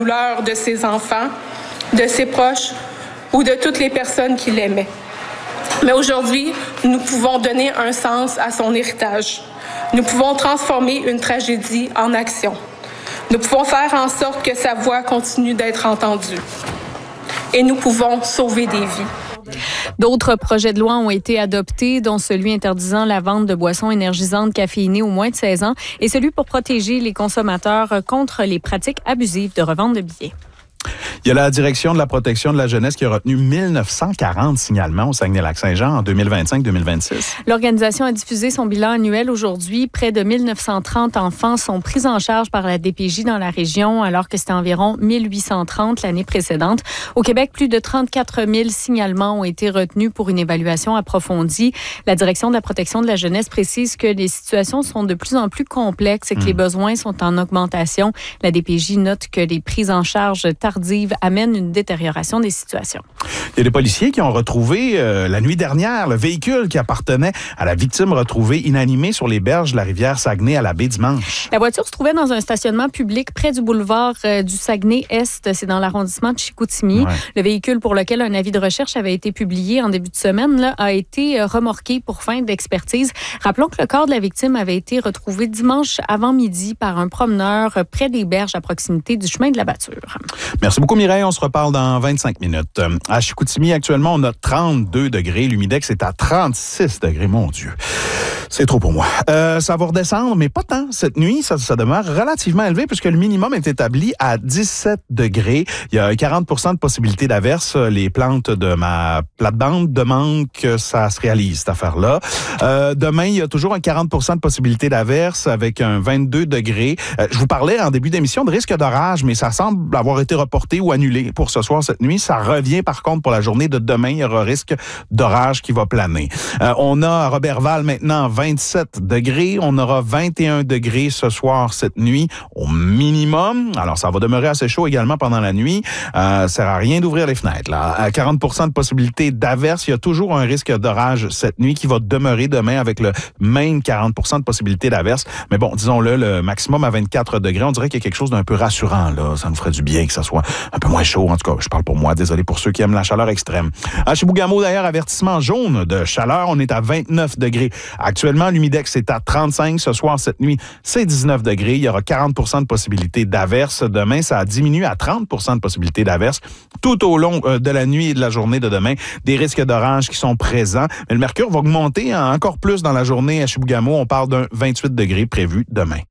douleur de ses enfants, de ses proches ou de toutes les personnes qui l'aimaient. Mais aujourd'hui, nous pouvons donner un sens à son héritage. Nous pouvons transformer une tragédie en action. Nous pouvons faire en sorte que sa voix continue d'être entendue. Et nous pouvons sauver des vies. D'autres projets de loi ont été adoptés, dont celui interdisant la vente de boissons énergisantes caféinées aux moins de 16 ans et celui pour protéger les consommateurs contre les pratiques abusives de revente de billets. Il y a la Direction de la protection de la jeunesse qui a retenu 1940 signalements au Saguenay-Lac-Saint-Jean en 2025-2026. L'organisation a diffusé son bilan annuel aujourd'hui. Près de 1930 enfants sont pris en charge par la DPJ dans la région, alors que c'était environ 1830 l'année précédente. Au Québec, plus de 34 000 signalements ont été retenus pour une évaluation approfondie. La Direction de la protection de la jeunesse précise que les situations sont de plus en plus complexes et que les besoins sont en augmentation. La DPJ note que les prises en charge tardives amènent une détérioration des situations. Il y a des policiers qui ont retrouvé la nuit dernière le véhicule qui appartenait à la victime retrouvée inanimée sur les berges de la rivière Saguenay à la baie Dimanche. La voiture se trouvait dans un stationnement public près du boulevard du Saguenay-Est. C'est dans l'arrondissement de Chicoutimi. Ouais. Le véhicule pour lequel un avis de recherche avait été publié en début de semaine là, a été remorqué pour fin d'expertise. Rappelons que le corps de la victime avait été retrouvé dimanche avant midi par un promeneur près des berges à proximité du chemin de la Batture. Merci beaucoup Mireille, on se reparle dans 25 minutes. À Chicoutimi, actuellement, on a 32 degrés. L'humidex est à 36 degrés, mon Dieu. C'est trop pour moi. Ça va redescendre, mais pas tant. Cette nuit, ça demeure relativement élevé puisque le minimum est établi à 17 degrés. Il y a 40 % de possibilité d'averse. Les plantes de ma plate-bande demandent que ça se réalise, cette affaire-là. Demain, il y a toujours un 40 % de possibilité d'averse avec un 22 degrés. Je vous parlais en début d'émission de risque d'orage, mais ça semble avoir été reporté ou annulé pour ce soir, cette nuit. Ça revient par contre pour la journée de demain. Il y aura risque d'orage qui va planer. On a à Roberval maintenant 27 degrés. On aura 21 degrés ce soir, cette nuit, au minimum. Alors, ça va demeurer assez chaud également pendant la nuit. Ça sert à rien d'ouvrir les fenêtres, là. À 40 % de possibilité d'averse. Il y a toujours un risque d'orage cette nuit qui va demeurer demain avec le même 40 % de possibilité d'averse. Mais bon, disons-le, le maximum à 24 degrés, on dirait qu'il y a quelque chose d'un peu rassurant, là. Ça nous ferait du bien que ça soit un peu moins chaud. En tout cas, je parle pour moi. Désolé pour ceux qui aiment la chaleur extrême. À Chibougamau, d'ailleurs, avertissement jaune de chaleur. On est à 29 degrés. Actuellement, l'humidex est à 35. Ce soir, cette nuit, c'est 19 degrés. Il y aura 40 % de possibilité d'averse. Demain, ça diminue à 30 % de possibilité d'averse. Tout au long de la nuit et de la journée de demain, des risques d'orage qui sont présents. Mais le mercure va augmenter encore plus dans la journée à Chibougamau. On parle d'un 28 degrés prévu demain.